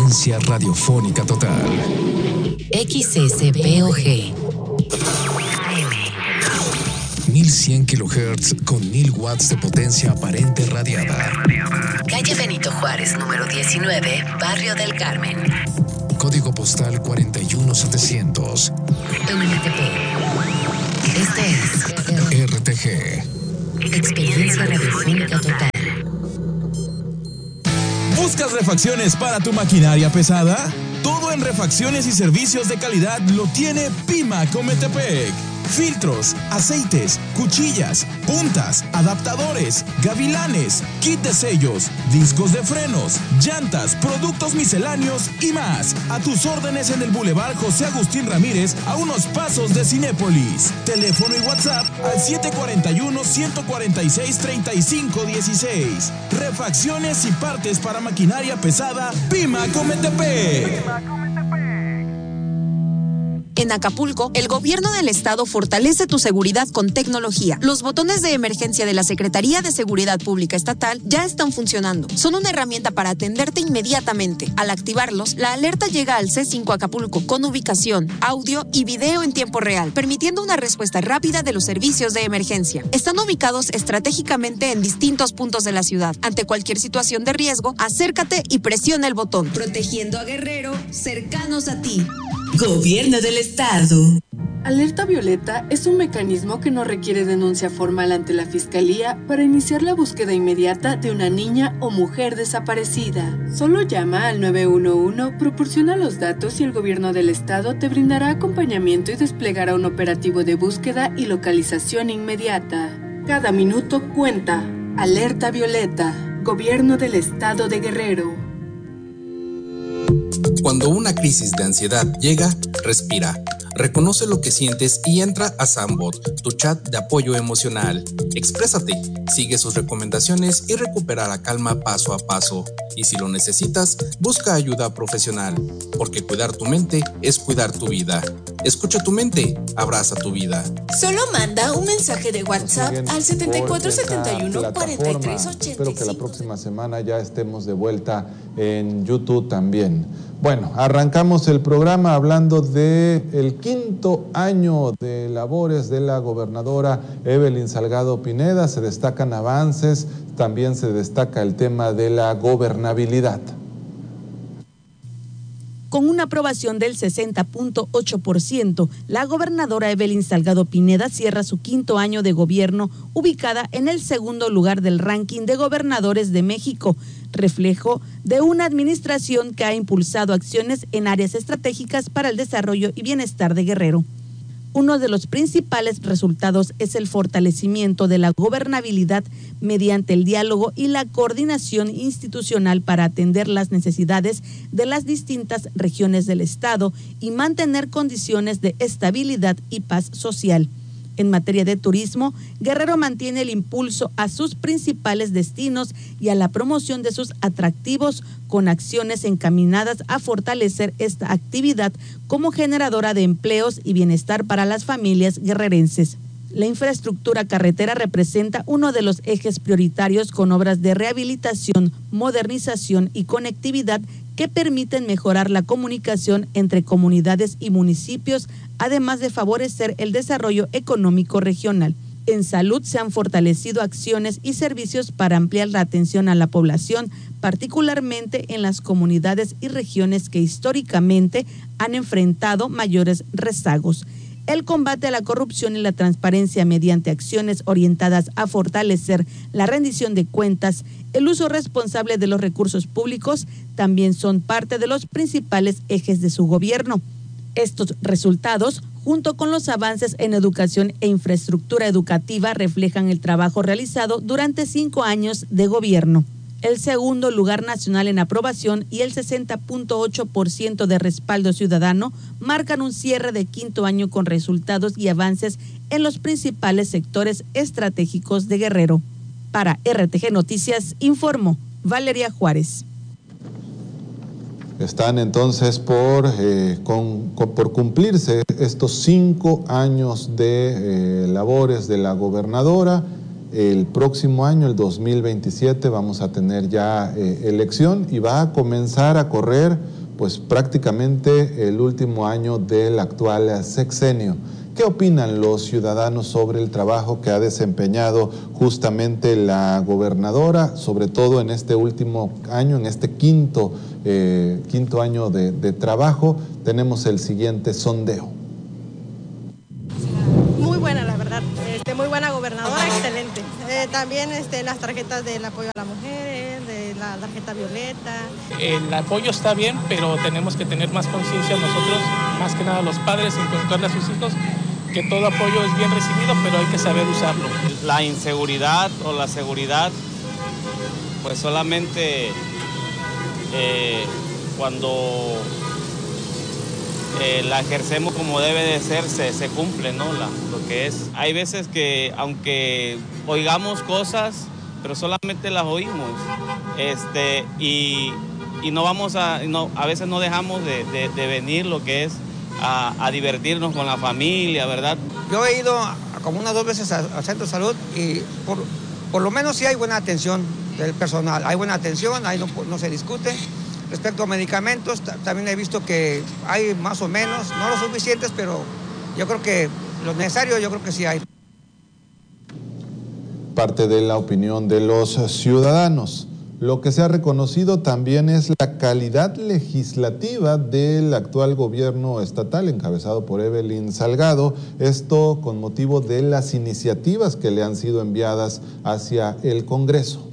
Experiencia radiofónica total. XSPOG 1100 kHz con 1000 watts de potencia aparente radiada. Calle Benito Juárez, número 19, Barrio del Carmen. Código postal 41700. MNTP. Esto es RTG. Experiencia radiofónica total. ¿Buscas refacciones para tu maquinaria pesada? Todo en refacciones y servicios de calidad lo tiene Pimac Ometepec. Filtros, aceites, cuchillas, puntas, adaptadores, gavilanes, kit de sellos, discos de frenos, llantas, productos misceláneos y más. A tus órdenes en el Boulevard José Agustín Ramírez, a unos pasos de Cinépolis. Teléfono y WhatsApp al 741-146-3516. Refacciones y partes para maquinaria pesada, Pimac Ometepec. En Acapulco, el gobierno del estado fortalece tu seguridad con tecnología. Los botones de emergencia de la Secretaría de Seguridad Pública Estatal ya están funcionando. Son una herramienta para atenderte inmediatamente. Al activarlos, la alerta llega al C5 Acapulco con ubicación, audio y video en tiempo real, permitiendo una respuesta rápida de los servicios de emergencia. Están ubicados estratégicamente en distintos puntos de la ciudad. Ante cualquier situación de riesgo, acércate y presiona el botón. Protegiendo a Guerrero, cercanos a ti. Gobierno del Estado. Alerta Violeta es un mecanismo que no requiere denuncia formal ante la Fiscalía para iniciar la búsqueda inmediata de una niña o mujer desaparecida. Solo llama al 911, proporciona los datos y el Gobierno del Estado te brindará acompañamiento y desplegará un operativo de búsqueda y localización inmediata. Cada minuto cuenta. Alerta Violeta. Gobierno del Estado de Guerrero. Cuando una crisis de ansiedad llega, respira. Reconoce lo que sientes y entra a Sambot, tu chat de apoyo emocional. Exprésate, sigue sus recomendaciones y recupera la calma paso a paso. Y si lo necesitas, busca ayuda profesional, porque cuidar tu mente es cuidar tu vida. Escucha tu mente, abraza tu vida. Solo manda un mensaje de WhatsApp al 7471-4385. Espero que la próxima semana ya estemos de vuelta en YouTube también. Bueno, arrancamos el programa hablando del quinto año de labores de la gobernadora Evelyn Salgado Pineda. Se destacan avances, también se destaca el tema de la gobernabilidad. Con una aprobación del 60.8%, la gobernadora Evelyn Salgado Pineda cierra su quinto año de gobierno, ubicada en el segundo lugar del ranking de gobernadores de México, reflejo de una administración que ha impulsado acciones en áreas estratégicas para el desarrollo y bienestar de Guerrero. Uno de los principales resultados es el fortalecimiento de la gobernabilidad mediante el diálogo y la coordinación institucional para atender las necesidades de las distintas regiones del Estado y mantener condiciones de estabilidad y paz social. En materia de turismo, Guerrero mantiene el impulso a sus principales destinos y a la promoción de sus atractivos con acciones encaminadas a fortalecer esta actividad como generadora de empleos y bienestar para las familias guerrerenses. La infraestructura carretera representa uno de los ejes prioritarios con obras de rehabilitación, modernización y conectividad que permiten mejorar la comunicación entre comunidades y municipios, además de favorecer el desarrollo económico regional. En salud se han fortalecido acciones y servicios para ampliar la atención a la población, particularmente en las comunidades y regiones que históricamente han enfrentado mayores rezagos. El combate a la corrupción y la transparencia mediante acciones orientadas a fortalecer la rendición de cuentas, el uso responsable de los recursos públicos, también son parte de los principales ejes de su gobierno. Estos resultados, junto con los avances en educación e infraestructura educativa, reflejan el trabajo realizado durante 5 años de gobierno. El segundo lugar nacional en aprobación y el 60.8% de respaldo ciudadano marcan un cierre de quinto año con resultados y avances en los principales sectores estratégicos de Guerrero. Para RTG Noticias, informó Valeria Juárez. Están entonces por cumplirse estos 5 años de labores de la gobernadora. El próximo año, el 2027, vamos a tener ya elección y va a comenzar a correr pues prácticamente el último año del actual sexenio. ¿Qué opinan los ciudadanos sobre el trabajo que ha desempeñado justamente la gobernadora, sobre todo en este último año, en este quinto año de trabajo? Tenemos el siguiente sondeo. Muy buena, la verdad. Muy buena gobernadora, excelente. También las tarjetas del apoyo a las mujeres, de la tarjeta violeta. El apoyo está bien, pero tenemos que tener más conciencia nosotros, más que nada los padres, inculcarle a sus hijos que todo apoyo es bien recibido, pero hay que saber usarlo. La inseguridad o la seguridad, pues solamente cuando la ejercemos como debe de ser, se cumple, ¿no? Lo que es. Hay veces que, aunque oigamos cosas, pero solamente las oímos, y no vamos a veces no dejamos de venir lo que es a divertirnos con la familia, ¿verdad? Yo he ido como unas 2 veces al centro de salud y por lo menos sí hay buena atención del personal, hay buena atención, ahí no se discute. Respecto a medicamentos, también he visto que hay más o menos, no lo suficientes, pero yo creo que lo necesario, yo creo que sí hay. Parte de la opinión de los ciudadanos. Lo que se ha reconocido también es la calidad legislativa del actual gobierno estatal encabezado por Evelyn Salgado, esto con motivo de las iniciativas que le han sido enviadas hacia el Congreso.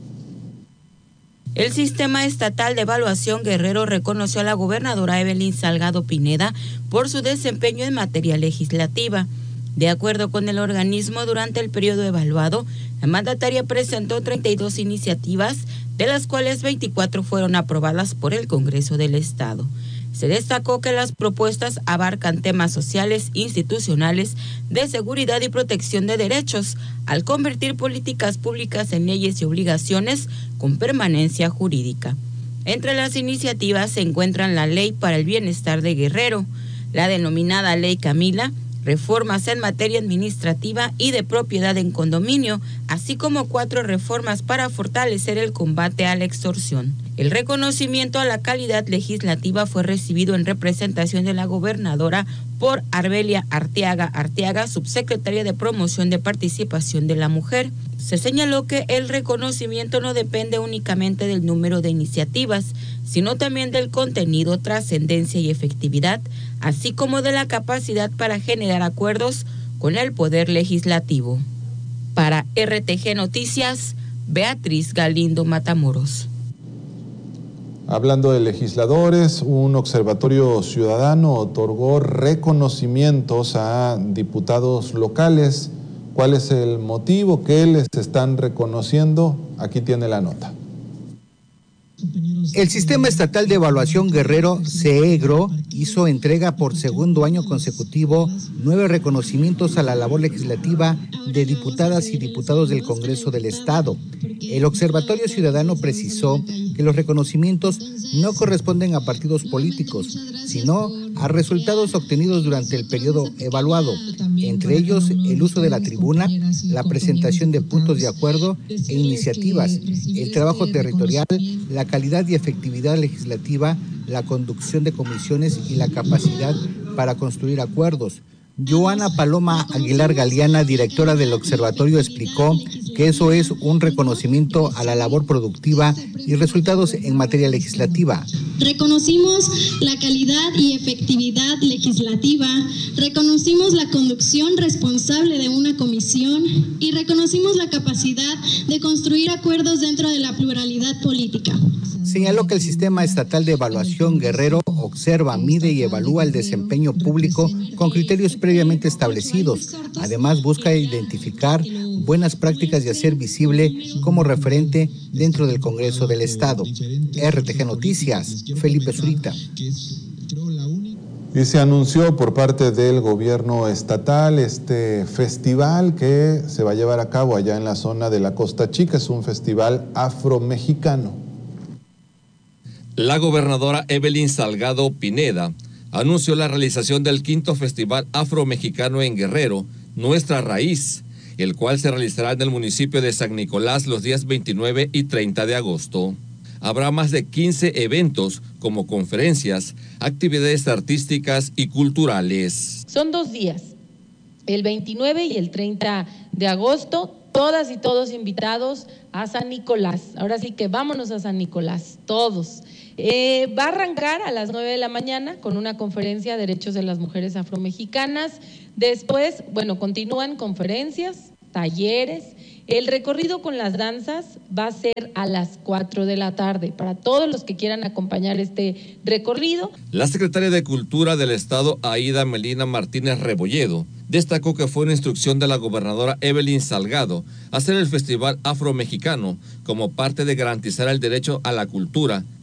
El Sistema Estatal de Evaluación Guerrero reconoció a la gobernadora Evelyn Salgado Pineda por su desempeño en materia legislativa. De acuerdo con el organismo, durante el periodo evaluado, la mandataria presentó 32 iniciativas, de las cuales 24 fueron aprobadas por el Congreso del Estado. Se destacó que las propuestas abarcan temas sociales, institucionales, de seguridad y protección de derechos, al convertir políticas públicas en leyes y obligaciones con permanencia jurídica. Entre las iniciativas se encuentran la Ley para el Bienestar de Guerrero, la denominada Ley Camila, reformas en materia administrativa y de propiedad en condominio, así como 4 reformas para fortalecer el combate a la extorsión. El reconocimiento a la calidad legislativa fue recibido en representación de la gobernadora por Arbelia Arteaga, subsecretaria de Promoción de Participación de la Mujer. Se señaló que el reconocimiento no depende únicamente del número de iniciativas, sino también del contenido, trascendencia y efectividad, así como de la capacidad para generar acuerdos con el Poder Legislativo. Para RTG Noticias, Beatriz Galindo Matamoros. Hablando de legisladores, un observatorio ciudadano otorgó reconocimientos a diputados locales. ¿Cuál es el motivo? ¿Qué les están reconociendo? Aquí tiene la nota. El Sistema Estatal de Evaluación Guerrero, CEGRO, hizo entrega por segundo año consecutivo 9 reconocimientos a la labor legislativa de diputadas y diputados del Congreso del Estado. El Observatorio Ciudadano precisó que los reconocimientos no corresponden a partidos políticos, sino a resultados obtenidos durante el periodo evaluado, entre ellos el uso de la tribuna, la presentación de puntos de acuerdo e iniciativas, el trabajo territorial, la calidad y efectividad legislativa, la conducción de comisiones y la capacidad para construir acuerdos. Joana Paloma Aguilar Galeana, directora del observatorio, explicó que eso es un reconocimiento a la labor productiva y resultados en materia legislativa. Reconocimos la calidad y efectividad legislativa, reconocimos la conducción responsable de una comisión y reconocimos la capacidad de construir acuerdos dentro de la pluralidad política. Señaló que el Sistema Estatal de Evaluación Guerrero observa, mide y evalúa el desempeño público con criterios previamente establecidos. Además, busca identificar buenas prácticas y hacer visible como referente dentro del Congreso del Estado. RTG Noticias, Felipe Zurita. Y se anunció por parte del gobierno estatal este festival que se va a llevar a cabo allá en la zona de la Costa Chica. Es un festival afromexicano. La gobernadora Evelyn Salgado Pineda anunció la realización del 5º Festival Afromexicano en Guerrero, Nuestra Raíz, el cual se realizará en el municipio de San Nicolás los días 29 y 30 de agosto. habrá más de 15 eventos como conferencias, actividades artísticas y culturales. Son 2 días, el 29 y el 30 de agosto, todas y todos invitados a San Nicolás. Ahora sí que vámonos a San Nicolás, todos. Va a arrancar a las 9 de la mañana con una conferencia de derechos de las mujeres afromexicanas. Después, continúan conferencias, talleres. El recorrido con las danzas va a ser a las 4 de la tarde para todos los que quieran acompañar este recorrido. La secretaria de Cultura del Estado, Aida Melina Martínez Rebolledo, destacó que fue una instrucción de la gobernadora Evelyn Salgado hacer el Festival Afromexicano como parte de garantizar el derecho a la cultura